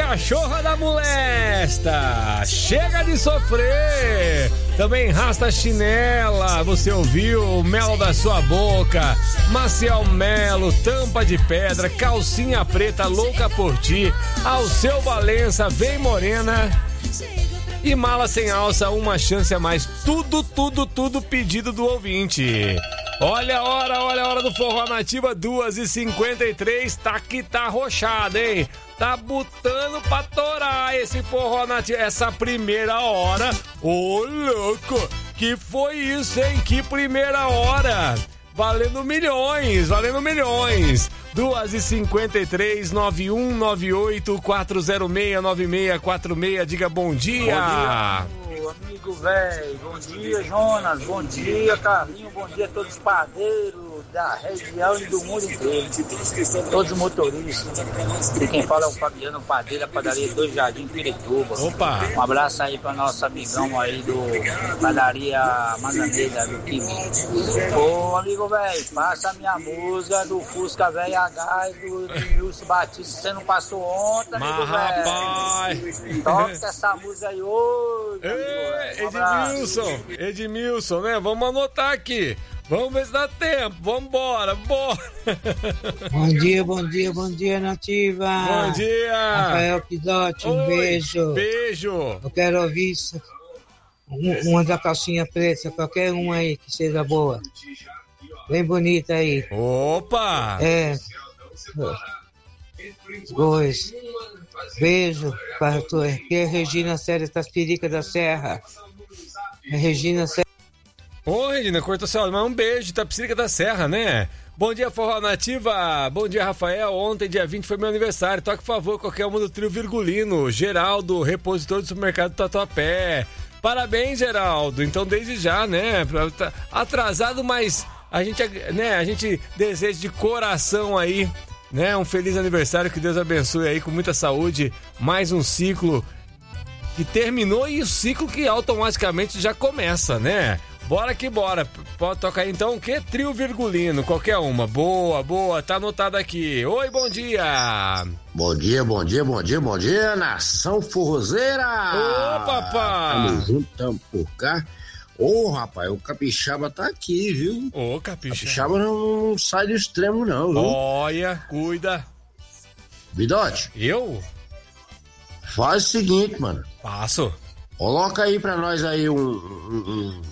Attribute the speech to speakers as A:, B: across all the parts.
A: cachorra da molesta, chega de sofrer. Também Rasta Chinela, você ouviu? Mel da sua boca, Maciel Melo, Tampa de Pedra, Calcinha Preta, Louca por Ti, Alceu Valença, Vem Morena e Mala Sem Alça, Uma Chance a Mais. Tudo pedido do ouvinte. Olha a hora do Forró Nativa, 2h53, tá que tá arrochado, hein? Tá botando pra torar esse Forró Nativa, essa primeira hora. Ô, louco, que foi isso, hein? Que primeira hora! Valendo milhões! 2h53, 9198-406-9646, diga bom dia!
B: Bom dia, amigo velho, bom dia, Jonas, bom dia, Carlinho, bom dia a todos os padeiros da região e do mundo inteiro, todos os motoristas. E quem fala é o Fabiano Padeiro, padaria Dois Jardim, Pirituba.
A: Opa!
B: Um abraço aí para nosso amigão aí do padaria Manganeira, do Kimi. Ô, amigo velho, passa a minha música do Fusca Velho H e do Nilson Batista, você não passou ontem, amigo velho.
A: Rapaz!
B: Toca essa música aí hoje,
A: Edmilson, né? Vamos anotar aqui. Vamos ver se dá tempo. Vambora, bora.
C: Bom dia, Nativa.
A: Bom dia.
C: Rafael Pidote, um beijo.
A: Beijo.
C: Eu quero ouvir isso. Uma da calcinha preta, qualquer uma aí que seja boa. Bem bonita aí.
A: Opa.
C: Dois. Beijo para tu. Aqui é Regina Sérgio Taspirica da Serra. É Regina Sérgio.
A: Ô, Regina, cortou seu áudio, mas um beijo, Tapicirica da Serra, né? Bom dia, Forró Nativa. Bom dia, Rafael. Ontem, dia 20, foi meu aniversário. Toque, por favor, qualquer uma do trio Virgulino. Geraldo, repositor do supermercado Tatuapé. Parabéns, Geraldo. Então, desde já, né? Atrasado, mas a gente deseja de coração aí, né? Um feliz aniversário, que Deus abençoe aí com muita saúde. Mais um ciclo que terminou e o ciclo que automaticamente já começa, né? Bora que bora. Pode tocar aí então o quê? Trio Virgulino, qualquer uma. Boa, tá anotado aqui. Oi, bom dia.
D: Bom dia, nação forrozeira.
A: Ô, papai.
D: Tamo junto, tamo por cá. Ô, rapaz, o Capixaba tá aqui, viu?
A: Ô, Capixaba.
D: Capixaba não sai do extremo não, viu?
A: Olha, cuida.
D: Bidote.
A: Eu?
D: Faz o seguinte, mano.
A: Passo.
D: Coloca aí pra nós aí um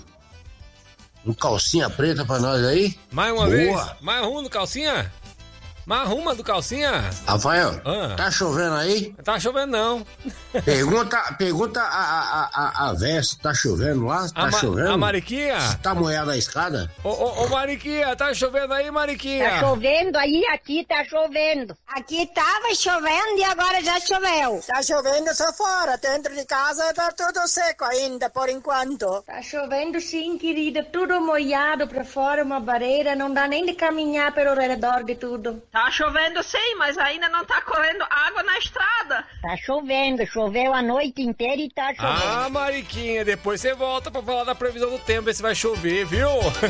D: calcinha preta pra nós aí.
A: Mais uma vez? Mais um do calcinha? Mais uma do calcinha?
D: Rafael, tá chovendo aí?
A: Tá chovendo não.
D: Pergunta a Versa, tá chovendo lá? Tá chovendo?
A: A Mariquinha?
D: Tá molhada a escada?
A: Ô, Mariquinha, tá chovendo aí, Mariquinha?
E: Tá chovendo aí, aqui tá chovendo. Aqui tava chovendo e agora já choveu.
F: Tá chovendo só fora, dentro de casa tá tudo seco ainda, por enquanto.
E: Tá chovendo sim, querida, tudo molhado pra fora, uma barreira, não dá nem de caminhar pelo redor de tudo.
G: Tá chovendo sim, mas ainda não tá correndo água na estrada.
E: Tá chovendo, choveu a noite inteira e tá chovendo.
A: Ah, Mariquinha, depois você volta pra falar da previsão do tempo, ver se vai chover, viu?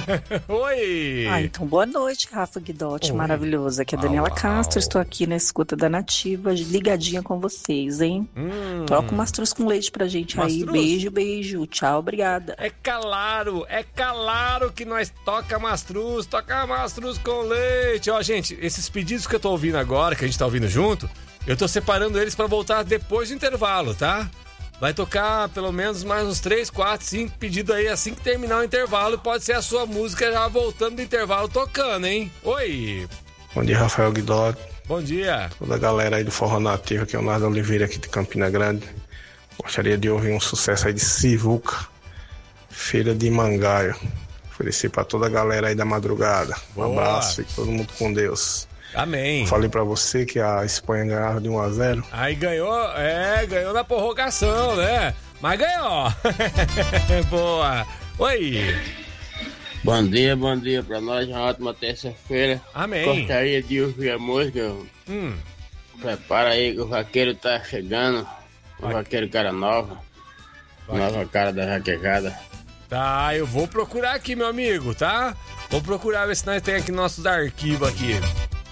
A: Oi!
H: Então boa noite, Rafa Guidotti, maravilhosa. Aqui é a Daniela Castro, estou aqui na escuta da Nativa, ligadinha com vocês, hein? Troca um mastruz com leite pra gente aí. Beijo, tchau, obrigada.
A: É claro que nós toca mastruz com leite. Ó, gente, esses pedidos que eu tô ouvindo agora, que a gente tá ouvindo junto, eu tô separando eles pra voltar depois do intervalo, tá? Vai tocar pelo menos mais uns 3, 4, 5 pedidos aí assim que terminar o intervalo. Pode ser a sua música já voltando do intervalo tocando, hein? Oi!
I: Bom dia, Rafael Guidotti.
A: Bom dia.
I: Toda a galera aí do Forró Nativo, aqui é o Nardo Oliveira aqui de Campina Grande. Gostaria de ouvir um sucesso aí de Sivuca, Feira de Mangaio. Oferecer pra toda a galera aí da madrugada. Um abraço, fique todo mundo com Deus.
A: Amém.
I: Falei pra você que a Espanha ganhava de 1-0.
A: Aí ganhou na prorrogação, né? Mas ganhou. Boa. Oi.
J: Bom dia pra nós, uma ótima terça-feira.
A: Amém.
J: Gostaria de ouvir a música. Prepara aí que o vaqueiro tá chegando. O vaqueiro cara nova. Nova cara da jaquejada.
A: Tá, eu vou procurar aqui, meu amigo, tá? Vou procurar ver se nós tem aqui nossos arquivos aqui.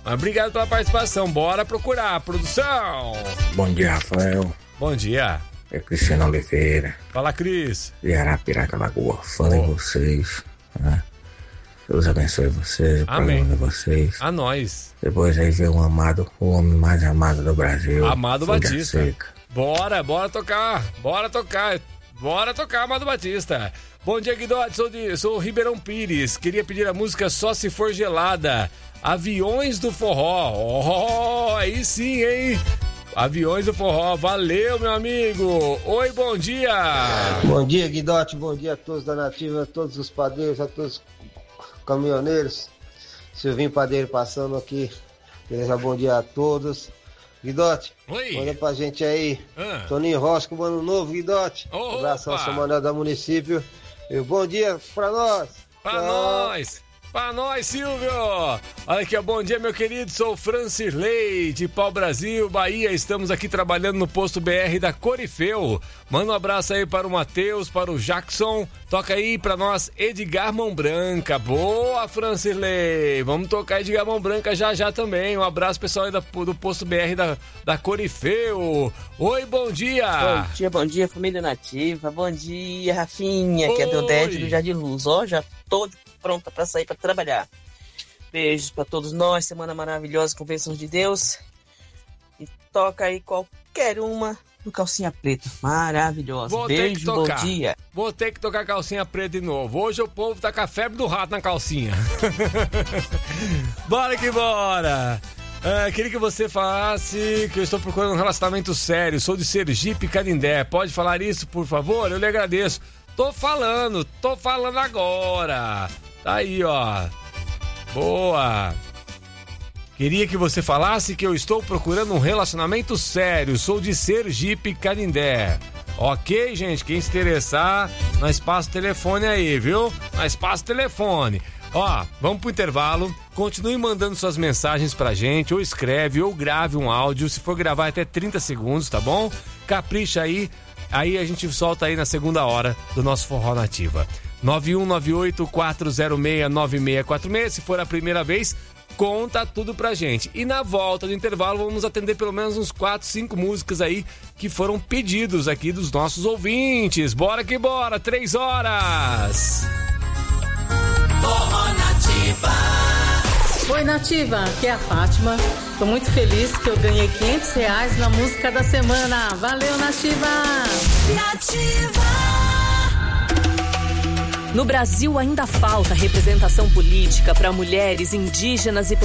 A: Mas obrigado pela participação. Bora procurar, produção.
K: Bom dia, Rafael.
A: Bom dia.
K: É Cristiano Oliveira.
A: Fala, Cris.
K: De Arapiraca, Lagoa. Fã de vocês. Né? Deus abençoe vocês.
A: Amém.
K: De vocês.
A: A nós.
K: Depois aí vem o homem mais amado do Brasil.
A: Amado Batista. Bora tocar. Bora tocar, Amado Batista. Bom dia, Guidotti. Sou Ribeirão Pires. Queria pedir a música Só Se For Gelada. Aviões do Forró. Oh, aí sim, hein? Aviões do Forró. Valeu, meu amigo. Oi, bom dia.
L: Bom dia, Guidotti. Bom dia a todos da Nativa, a todos os padeiros, a todos os caminhoneiros. Silvinho Padeiro passando aqui. Deseja bom dia a todos. Guidotti, manda pra gente aí. Toninho Rocha com o Ano Novo, Guidotti. Abração ao São Manuel da Município. E bom dia pra nós.
A: Pra nós, Silvio! Olha aqui, bom dia, meu querido, sou o Francirley, de Pau Brasil, Bahia, estamos aqui trabalhando no posto BR da Corifeu. Manda um abraço aí para o Matheus, para o Jackson, toca aí pra nós Edgar Mão Branca. Boa, Francirley! Vamos tocar Edgar Mão Branca já também. Um abraço, pessoal aí do posto BR da Corifeu. Oi, bom dia!
M: Bom dia, família Nativa, bom dia, Rafinha, que é do Décio do Jardim Luz, ó, já tô pronta para sair para trabalhar. Beijos para todos nós, semana maravilhosa com bênçãos de Deus. E toca aí qualquer uma do Calcinha Preta, maravilhosa. Beijo, bom dia.
A: Vou ter que tocar Calcinha Preta de novo. Hoje o povo tá com a febre do rato na calcinha. Bora que bora. Queria que você falasse que eu estou procurando um relacionamento sério. Sou de Sergipe, Canindé. Pode falar isso, por favor? Eu lhe agradeço. Tô falando agora. Tá aí, ó. Boa. Queria que você falasse que eu estou procurando um relacionamento sério. Sou de Sergipe, Canindé. Ok, gente? Quem se interessar, nós passa o telefone aí, viu? Nós passa o telefone. Ó, vamos pro intervalo. Continue mandando suas mensagens pra gente. Ou escreve, ou grave um áudio. Se for gravar até 30 segundos, tá bom? Capricha aí. Aí a gente solta aí na segunda hora do nosso Forró Nativa. 9198-406-9646. Se for a primeira vez, conta tudo pra gente. E na volta do intervalo vamos atender pelo menos uns 4, 5 músicas aí que foram pedidos aqui dos nossos ouvintes. Bora que bora, 3 horas.
N: Forró Nativa.
O: Oi, Nativa, aqui é a Fátima. Tô muito feliz que eu ganhei R$500 na música da semana. Valeu, Nativa!
N: Nativa!
P: No Brasil ainda falta representação política para mulheres indígenas e pessoas